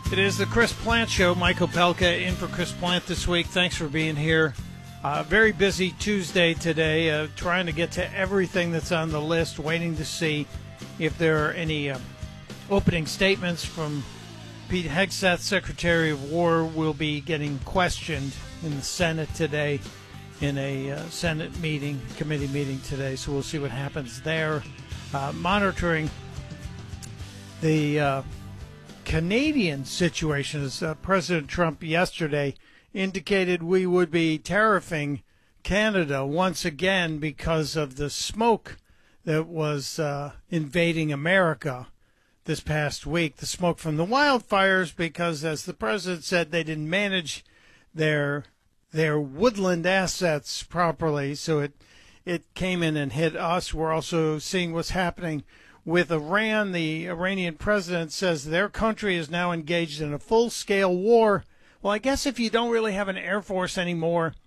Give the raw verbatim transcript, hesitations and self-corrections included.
It is the Chris Plant Show. Mike Opelka in for Chris Plant this week. Thanks for being here. Uh, very busy Tuesday today, uh, trying to get to everything that's on the list, waiting to see if there are any uh, opening statements from Pete Hegseth, Secretary of War, will be getting questioned in the Senate today in a uh, Senate meeting, committee meeting today. So we'll see what happens there. Uh, monitoring the uh, Canadian situation, as uh, President Trump yesterday indicated we would be tariffing Canada once again because of the smoke that was uh, invading America this past week, the smoke from the wildfires, because, as the president said, they didn't manage their their woodland assets properly, so it it came in and hit us. We're also seeing what's happening with Iran. The Iranian president says their country is now engaged in a full-scale war. Well, I guess if you don't really have an air force anymore,